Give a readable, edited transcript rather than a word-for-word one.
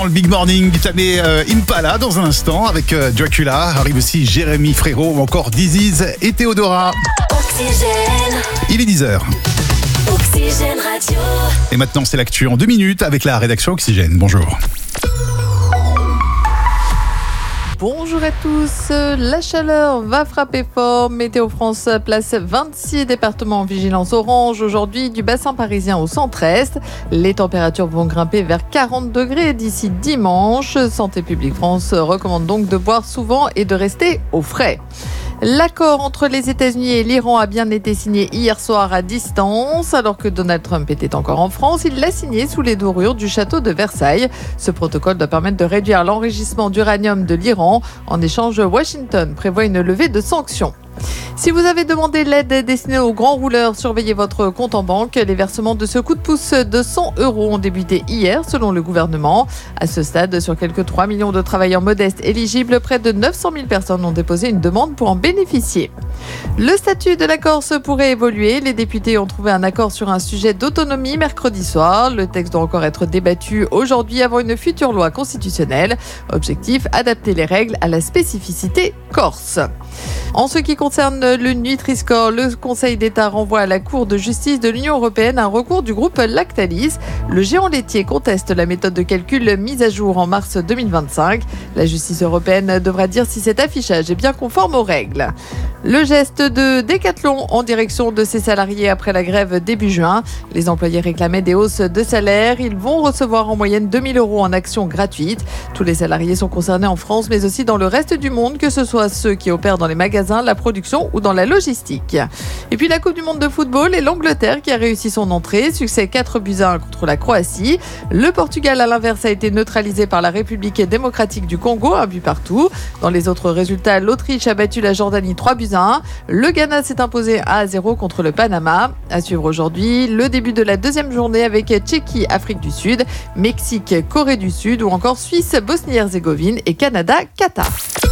Le Big Morning, Tamé Impala dans un instant avec Dracula. Arrive aussi Jérémy Frérot ou encore Diziz et Théodora. Oxygène. Il est 10h. Oxygène Radio. Et maintenant, c'est l'actu en 2 minutes avec la rédaction Oxygène. Bonjour. Bonjour à tous, la chaleur va frapper fort. Météo France place 26 départements en vigilance orange aujourd'hui du bassin parisien au centre-est. Les températures vont grimper vers 40 degrés d'ici dimanche. Santé publique France recommande donc de boire souvent et de rester au frais. L'accord entre les États-Unis et l'Iran a bien été signé hier soir à distance. Alors que Donald Trump était encore en France, il l'a signé sous les dorures du château de Versailles. Ce protocole doit permettre de réduire l'enrichissement d'uranium de l'Iran. En échange, Washington prévoit une levée de sanctions. Si vous avez demandé l'aide destinée aux grands rouleurs, surveillez votre compte en banque. Les versements de ce coup de pouce de 100 € ont débuté hier, selon le gouvernement. À ce stade, sur quelques 3 millions de travailleurs modestes éligibles, près de 900 000 personnes ont déposé une demande pour en bénéficier. Le statut de la Corse pourrait évoluer. Les députés ont trouvé un accord sur un sujet d'autonomie mercredi soir. Le texte doit encore être débattu aujourd'hui avant une future loi constitutionnelle. Objectif, adapter les règles à la spécificité corse. En ce qui concerne le Nutri-Score, le Conseil d'État renvoie à la Cour de justice de l'Union européenne un recours du groupe Lactalis. Le géant laitier conteste la méthode de calcul mise à jour en mars 2025. La justice européenne devra dire si cet affichage est bien conforme aux règles. Le geste de Decathlon en direction de ses salariés après la grève début juin. Les employés réclamaient des hausses de salaire. Ils vont recevoir en moyenne 2 000 € en actions gratuites. Tous les salariés sont concernés en France, mais aussi dans le reste du monde, que ce soit ceux qui opèrent dans les magasins, la production ou dans la logistique. Et puis la Coupe du monde de football et l'Angleterre qui a réussi son entrée. Succès 4-1 contre la Croatie. Le Portugal, à l'inverse, a été neutralisé par la République démocratique du Congo, 1 but partout. Dans les autres résultats, l'Autriche a battu la Jordanie 3-1. Le Ghana s'est imposé 1-0 contre le Panama. À suivre aujourd'hui, le début de la deuxième journée avec Tchéquie, Afrique du Sud, Mexique, Corée du Sud ou encore Suisse, Bosnie-Herzégovine et Canada, Qatar.